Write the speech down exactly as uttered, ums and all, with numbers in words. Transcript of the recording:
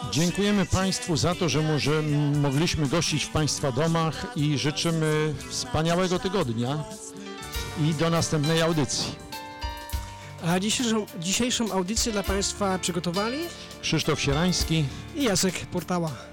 Dziękujemy Państwu za to, że może mogliśmy gościć w Państwa domach i życzymy wspaniałego tygodnia i do następnej audycji. A dzisiejszą, dzisiejszą audycję dla Państwa przygotowali Krzysztof Sierański i Jacek Portała.